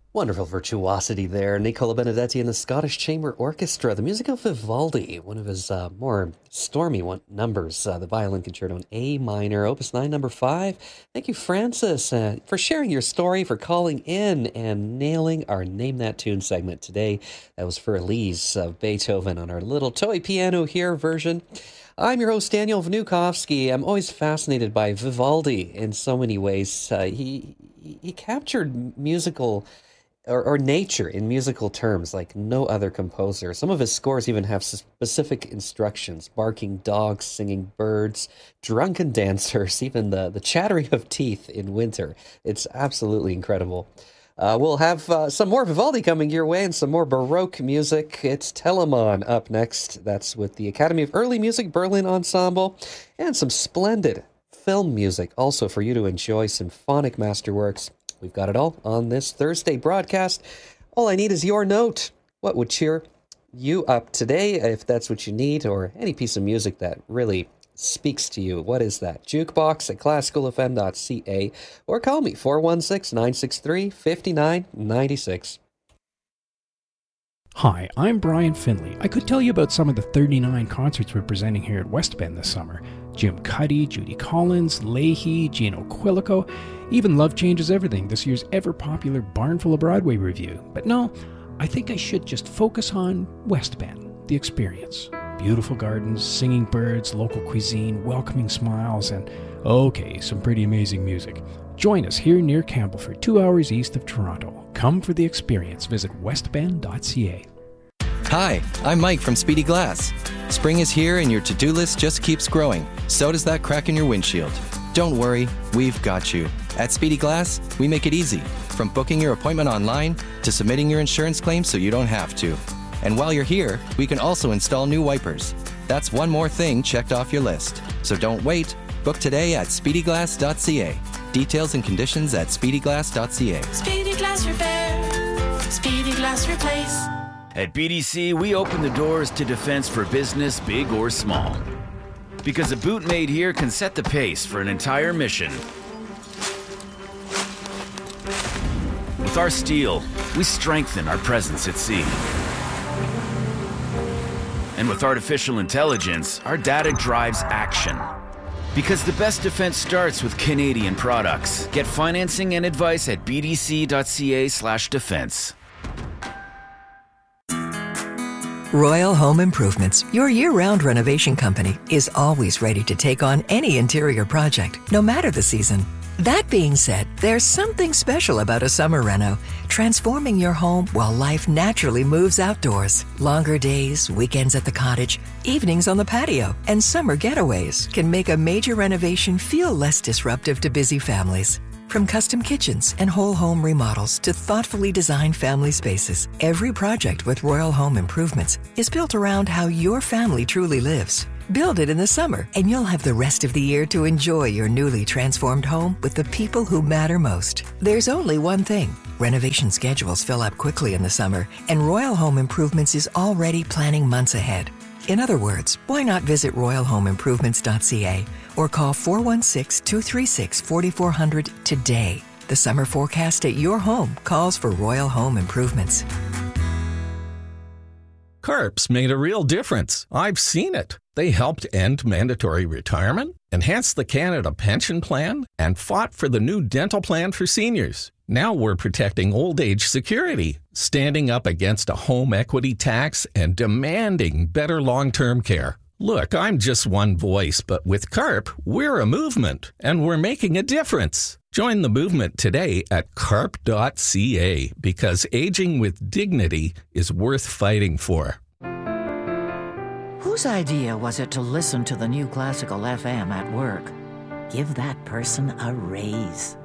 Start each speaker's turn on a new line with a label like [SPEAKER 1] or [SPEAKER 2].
[SPEAKER 1] Wonderful virtuosity there. Nicola Benedetti and the Scottish Chamber Orchestra. The music of Vivaldi, one of his more stormy numbers, the Violin Concerto in A minor, Opus 9, number 5. Thank you, Francis, for sharing your story, for calling in and nailing our Name That Tune segment today. That was for Elise of Beethoven on our little toy piano here version. I'm your host, Daniel Vnukovsky. I'm always fascinated by Vivaldi in so many ways. He captured musical or nature in musical terms like no other composer. Some of his scores even have specific instructions: barking dogs, singing birds, drunken dancers, even the chattering of teeth in winter. It's absolutely incredible. We'll have some more Vivaldi coming your way and some more Baroque music. It's Telemann up next. That's with the Academy of Early Music Berlin Ensemble, and some splendid film music also for you to enjoy, symphonic masterworks. We've got it all on this Thursday broadcast. All I need is your note. What would cheer you up today, if that's what you need, or any piece of music that really speaks to you? What is that? Jukebox at classicalfm.ca, or call me 416-963-5996.
[SPEAKER 2] Hi, I'm Brian Finley. I could tell you about some of the 39 concerts we're presenting here at West Bend this summer. Jim Cuddy, Judy Collins, Leahy, Gino Quilico, even Love Changes Everything, this year's ever-popular Barnful of Broadway review. But no, I think I should just focus on West Bend, the experience. Beautiful gardens, singing birds, local cuisine, welcoming smiles, and, okay, some pretty amazing music. Join us here near Campbellford, 2 hours east of Toronto. Come for the experience. Visit westbend.ca.
[SPEAKER 3] Hi, I'm Mike from Speedy Glass. Spring is here and your to-do list just keeps growing. So does that crack in your windshield. Don't worry, we've got you. At Speedy Glass, we make it easy. From booking your appointment online to submitting your insurance claim so you don't have to. And while you're here, we can also install new wipers. That's one more thing checked off your list. So don't wait. Book today at speedyglass.ca. Details and conditions at speedyglass.ca.
[SPEAKER 4] Speedy Glass Repair. Speedy Glass Replace.
[SPEAKER 5] At BDC, we open the doors to defense for business, big or small. Because a boot made here can set the pace for an entire mission. With our steel, we strengthen our presence at sea. And with artificial intelligence, our data drives action. Because the best defense starts with Canadian products. Get financing and advice at bdc.ca/defense.
[SPEAKER 6] Royal Home Improvements, your year-round renovation company, is always ready to take on any interior project, no matter the season. That being said, there's something special about a summer reno, transforming your home while life naturally moves outdoors. Longer days, weekends at the cottage, evenings on the patio, and summer getaways can make a major renovation feel less disruptive to busy families. From custom kitchens and whole home remodels to thoughtfully designed family spaces, every project with Royal Home Improvements is built around how your family truly lives. Build it in the summer, and you'll have the rest of the year to enjoy your newly transformed home with the people who matter most. There's only one thing. Renovation schedules fill up quickly in the summer, and Royal Home Improvements is already planning months ahead. In other words, why not visit royalhomeimprovements.ca or call 416-236-4400 today. The summer forecast at your home calls for Royal Home Improvements.
[SPEAKER 7] CARP's made a real difference. I've seen it. They helped end mandatory retirement, enhanced the Canada Pension Plan, and fought for the new dental plan for seniors. Now we're protecting old age security, standing up against a home equity tax, and demanding better long-term care. Look, I'm just one voice, but with CARP, we're a movement, and we're making a difference. Join the movement today at carp.ca, because aging with dignity is worth fighting for.
[SPEAKER 8] Whose idea was it to listen to the new classical FM at work? Give that person a raise.